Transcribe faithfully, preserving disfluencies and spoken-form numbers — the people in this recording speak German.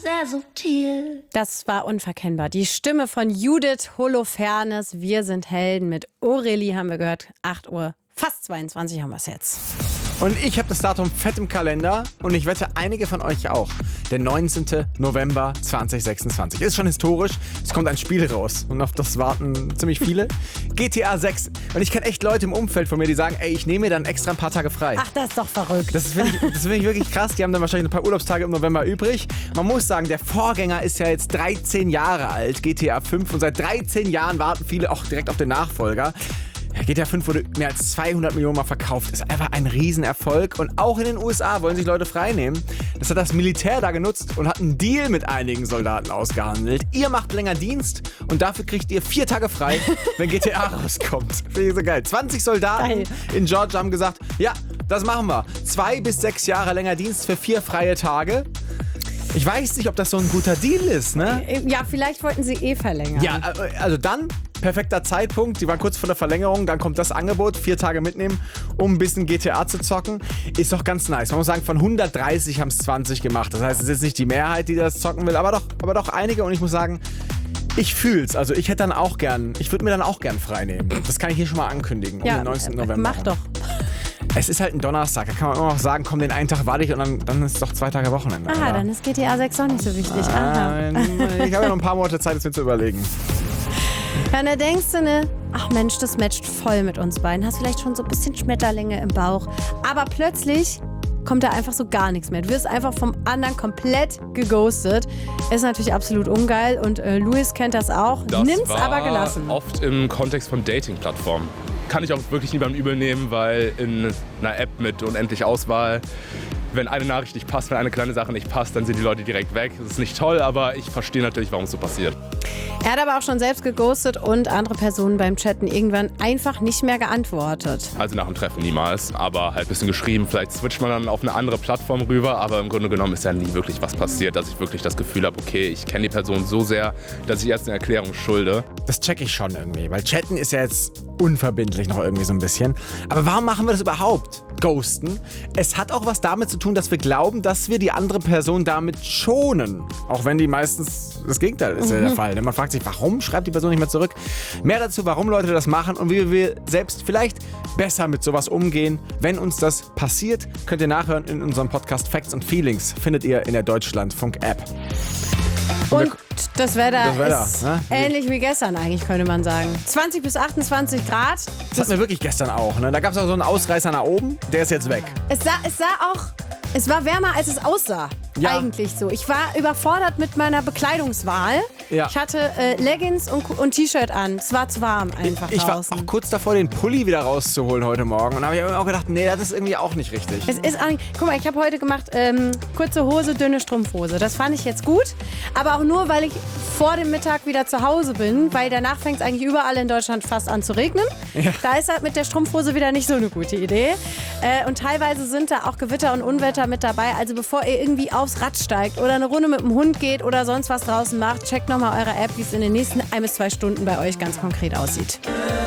Sesseltier. Das war unverkennbar. Die Stimme von Judith Holofernes. Wir sind Helden mit Aurelie haben wir gehört. acht Uhr, fast zweiundzwanzig haben wir es jetzt. Und ich habe das Datum fett im Kalender und ich wette, einige von euch auch. Der neunzehnten November zweitausendsechsundzwanzig. Ist schon historisch. Es kommt ein Spiel raus und auf das warten ziemlich viele. G T A sechs. Und ich kenne echt Leute im Umfeld von mir, die sagen, ey, ich nehme mir dann extra ein paar Tage frei. Ach, das ist doch verrückt. Das finde ich, das find ich wirklich krass. Die haben dann wahrscheinlich ein paar Urlaubstage im November übrig. Man muss sagen, der Vorgänger ist ja jetzt dreizehn Jahre alt, G T A fünf. Und seit dreizehn Jahren warten viele auch direkt auf den Nachfolger. Ja, G T A fünf wurde mehr als zweihundert Millionen Mal verkauft. Ist einfach ein Riesenerfolg. Und auch in den U S A wollen sich Leute freinehmen. Das hat das Militär da genutzt und hat einen Deal mit einigen Soldaten ausgehandelt. Ihr macht länger Dienst und dafür kriegt ihr vier Tage frei, wenn G T A rauskommt. Finde ich so geil. zwanzig Soldaten Geil. in Georgia haben gesagt, ja, das machen wir. Zwei bis sechs Jahre länger Dienst für vier freie Tage. Ich weiß nicht, ob das so ein guter Deal ist, ne? Ja, vielleicht wollten sie eh verlängern. Ja, also dann, perfekter Zeitpunkt. Die waren kurz vor der Verlängerung. Dann kommt das Angebot, vier Tage mitnehmen, um ein bisschen G T A zu zocken. Ist doch ganz nice. Man muss sagen, von hundertdreißig haben es zwanzig gemacht. Das heißt, es ist jetzt nicht die Mehrheit, die das zocken will, aber doch, aber doch einige. Und ich muss sagen, ich fühl's. Also ich hätte dann auch gern, ich würde mir dann auch gern frei nehmen. Das kann ich hier schon mal ankündigen. Um ja, den neunzehnten November. Mach doch. Es ist halt ein Donnerstag. Da kann man immer noch sagen, komm, den einen Tag warte ich und dann, dann ist es doch zwei Tage Wochenende. Aha, oder? dann ist G T A sechs auch nicht so wichtig. Aha. Ich habe ja noch ein paar Monate Zeit, es mir zu überlegen. Dann da denkst du, ne, ach Mensch, das matcht voll mit uns beiden. Hast vielleicht schon so ein bisschen Schmetterlinge im Bauch. Aber plötzlich kommt da einfach so gar nichts mehr. Du wirst einfach vom anderen komplett geghostet. Ist natürlich absolut ungeil und äh, Luis kennt das auch. Das Nimm's war aber gelassen. Oft im Kontext von Dating-Plattformen. Kann ich auch wirklich niemandem übel nehmen, weil in einer App mit unendlich Auswahl, wenn eine Nachricht nicht passt, wenn eine kleine Sache nicht passt, dann sind die Leute direkt weg. Das ist nicht toll, aber ich verstehe natürlich, warum es so passiert. Er hat aber auch schon selbst geghostet und andere Personen beim Chatten irgendwann einfach nicht mehr geantwortet. Also nach dem Treffen niemals, aber halt ein bisschen geschrieben. Vielleicht switcht man dann auf eine andere Plattform rüber, aber im Grunde genommen ist ja nie wirklich was passiert, dass ich wirklich das Gefühl habe, okay, ich kenne die Person so sehr, dass ich erst eine Erklärung schulde. Das check ich schon irgendwie, weil Chatten ist ja jetzt unverbindlich noch irgendwie so ein bisschen. Aber warum machen wir das überhaupt? Ghosten. Es hat auch was damit zu tun, dass wir glauben, dass wir die andere Person damit schonen. Auch wenn die meistens das Gegenteil ist ja der Fall. Man fragt sich, warum schreibt die Person nicht mehr zurück? Mehr dazu, warum Leute das machen und wie wir selbst vielleicht besser mit sowas umgehen. Wenn uns das passiert, könnt ihr nachhören in unserem Podcast Facts and Feelings. Findet ihr in der Deutschlandfunk-App. Und das Wetter, Das Wetter, ist ne? ähnlich wie gestern eigentlich, könnte man sagen. zwanzig bis achtundzwanzig Grad. Das hatten wir wirklich gestern auch. Ne? Da gab es auch so einen Ausreißer nach oben, der ist jetzt weg. Es sah, es sah auch, es war wärmer, als es aussah. Ja. Eigentlich so. Ich war überfordert mit meiner Bekleidungswahl. Ja. Ich hatte äh, Leggings und, und T-Shirt an. Es war zu warm einfach Ich war draußen. auch kurz davor, den Pulli wieder rauszuholen heute Morgen. Und da habe ich auch gedacht, nee, das ist irgendwie auch nicht richtig. Es ist auch nicht, guck mal, ich habe heute gemacht ähm, kurze Hose, dünne Strumpfhose. Das fand ich jetzt gut. Aber auch nur, weil ich vor dem Mittag wieder zu Hause bin. Weil danach fängt es eigentlich überall in Deutschland fast an zu regnen. Ja. Da ist halt mit der Strumpfhose wieder nicht so eine gute Idee. Äh, und teilweise sind da auch Gewitter und Unwetter mit dabei. Also bevor ihr irgendwie aufs Rad steigt oder eine Runde mit dem Hund geht oder sonst was draußen macht, checkt nochmal eure App, wie es in den nächsten ein bis zwei Stunden bei euch ganz konkret aussieht.